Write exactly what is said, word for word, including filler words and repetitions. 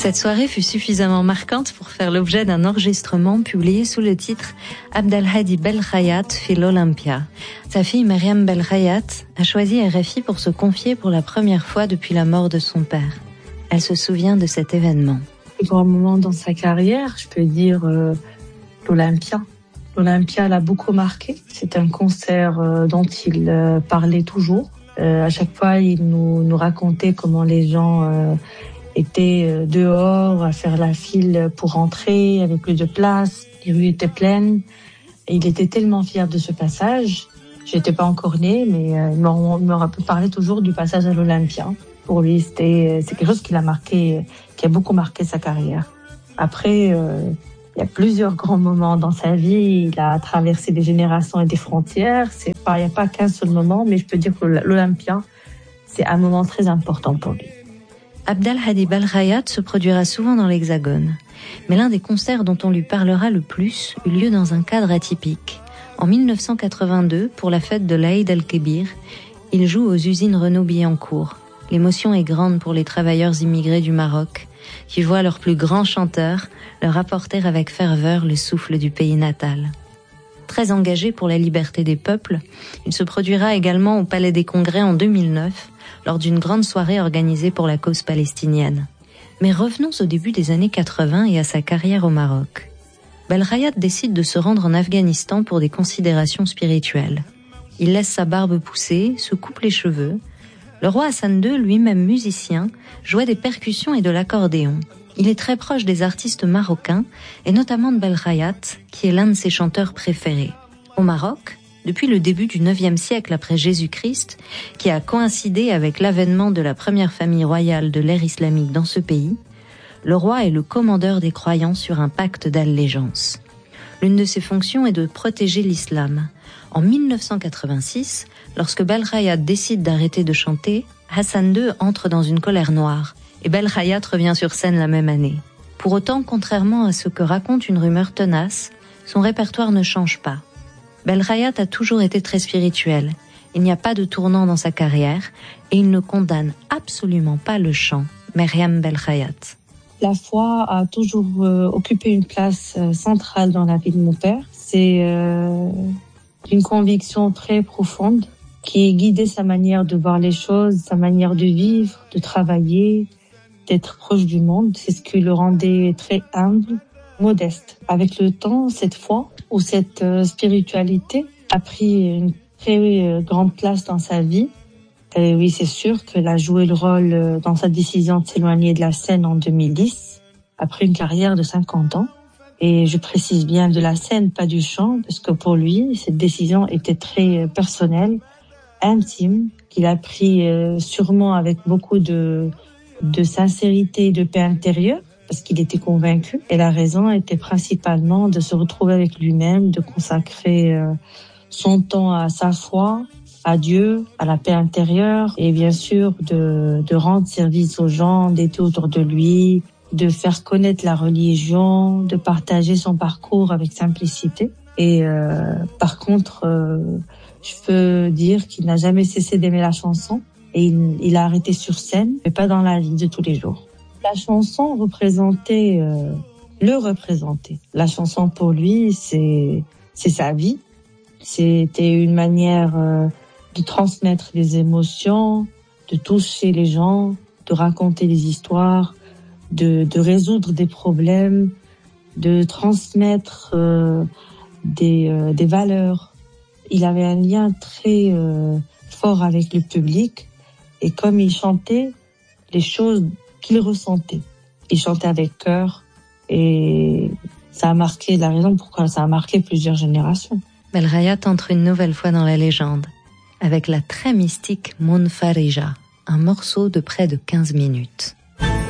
Cette soirée fut suffisamment marquante pour faire l'objet d'un enregistrement publié sous le titre Abdelhadi Belkhayat fait l'Olympia. Sa fille Myriam Belkhayat a choisi R F I pour se confier pour la première fois depuis la mort de son père. Elle se souvient de cet événement. Le grand moment dans sa carrière, je peux dire euh, l'Olympia. L'Olympia l'a beaucoup marqué. C'est un concert euh, dont il euh, parlait toujours. Euh, à chaque fois, il nous, nous racontait comment les gens euh, étaient dehors à faire la file pour rentrer, il n'y avait plus de place, les rues étaient pleines. Et il était tellement fier de ce passage. J'étais pas encore née, mais euh, il me parlait toujours du passage à l'Olympia. Pour lui, c'était c'est quelque chose qui l'a marqué, qui a beaucoup marqué sa carrière. Après, euh, il y a plusieurs grands moments dans sa vie. Il a traversé des générations et des frontières. C'est pas, il n'y a pas qu'un seul moment, mais je peux dire que l'Olympia, c'est un moment très important pour lui. Abdelhadi Belkhayat se produira souvent dans l'Hexagone. Mais l'un des concerts dont on lui parlera le plus eut lieu dans un cadre atypique. En mille neuf cent quatre-vingt-deux, pour la fête de l'Aïd al-Kébir, il joue aux usines Renault-Billancourt. L'émotion est grande pour les travailleurs immigrés du Maroc, qui voient leur plus grand chanteur leur apporter avec ferveur le souffle du pays natal. Très engagé pour la liberté des peuples, il se produira également au Palais des Congrès en deux mille neuf, lors d'une grande soirée organisée pour la cause palestinienne. Mais revenons au début des années quatre-vingts et à sa carrière au Maroc. Belkhayat décide de se rendre en Afghanistan pour des considérations spirituelles. Il laisse sa barbe pousser, se coupe les cheveux. Le roi Hassan deux, lui-même musicien, jouait des percussions et de l'accordéon. Il est très proche des artistes marocains, et notamment de Belkhayat, qui est l'un de ses chanteurs préférés. Au Maroc, depuis le début du neuvième siècle après Jésus-Christ, qui a coïncidé avec l'avènement de la première famille royale de l'ère islamique dans ce pays, le roi est le commandeur des croyants sur un pacte d'allégeance. L'une de ses fonctions est de protéger l'islam. En mille neuf cent quatre-vingt-six, lorsque Belkhayat décide d'arrêter de chanter, Hassan deux entre dans une colère noire, et Belkhayat revient sur scène la même année. Pour autant, contrairement à ce que raconte une rumeur tenace, son répertoire ne change pas. Belkhayat a toujours été très spirituel. Il n'y a pas de tournant dans sa carrière et il ne condamne absolument pas le chant. Myriam Belkhayat. La foi a toujours euh, occupé une place euh, centrale dans la vie de mon père. C'est euh, une conviction très profonde qui guidait sa manière de voir les choses, sa manière de vivre, de travailler, d'être proche du monde. C'est ce qui le rendait très humble, modeste. Avec le temps, cette foi ou cette euh, spiritualité a pris une très euh, grande place dans sa vie. Et oui, c'est sûr qu'elle a joué le rôle euh, dans sa décision de s'éloigner de la scène en deux mille dix, après une carrière de cinquante ans. Et je précise bien de la scène, pas du chant, parce que pour lui, cette décision était très euh, personnelle, intime, qu'il a pris euh, sûrement avec beaucoup de, de sincérité et de paix intérieure, parce qu'il était convaincu. Et la raison était principalement de se retrouver avec lui-même, de consacrer euh, son temps à sa foi, à Dieu, à la paix intérieure, et bien sûr de, de rendre service aux gens, d'être autour de lui, de faire connaître la religion, de partager son parcours avec simplicité. Et euh, par contre, euh, je peux dire qu'il n'a jamais cessé d'aimer la chanson, et il, il a arrêté sur scène, mais pas dans la vie de tous les jours. La chanson représentait, euh, le représentait. La chanson pour lui, c'est, c'est sa vie. C'était une manière euh, de transmettre les émotions, de toucher les gens, de raconter des histoires, de, de résoudre des problèmes, de transmettre euh, des, euh, des valeurs. Il avait un lien très euh, fort avec le public, et comme il chantait les choses qu'il ressentait, il chantait avec cœur, et ça a marqué, la raison pourquoi ça a marqué plusieurs générations. Belkhayat entre une nouvelle fois dans la légende, avec la très mystique Munfarija, un morceau de près de quinze minutes.